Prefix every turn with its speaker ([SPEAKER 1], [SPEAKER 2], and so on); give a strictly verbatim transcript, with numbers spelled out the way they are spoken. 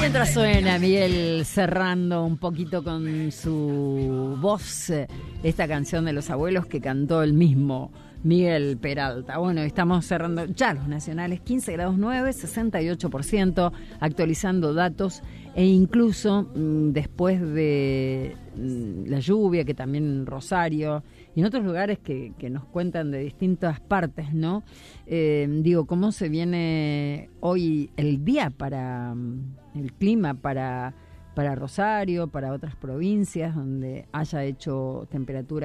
[SPEAKER 1] Mientras suena Miguel cerrando un poquito con su voz esta canción de los abuelos que cantó el mismo Miguel Peralta. Bueno, estamos cerrando ya los nacionales, quince grados nueve, sesenta y ocho por ciento, actualizando datos e incluso mmm, después de mmm, la lluvia, que también en Rosario y en otros lugares que, que nos cuentan de distintas partes, ¿no? Eh, digo, ¿cómo se viene hoy el día para um, el clima para, para Rosario, para otras provincias donde haya hecho temperatura